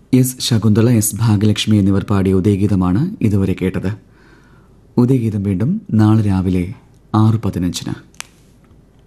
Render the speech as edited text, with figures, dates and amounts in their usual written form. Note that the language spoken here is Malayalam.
എസ് ശകുന്തള, എസ് ഭാഗ്യലക്ഷ്മി എന്നിവർ പാടിയ ഉദയഗീതമാണ് ഇതുവരെ കേട്ടത്. ഉദയഗീതം വീണ്ടും നാളെ രാവിലെ 6:15.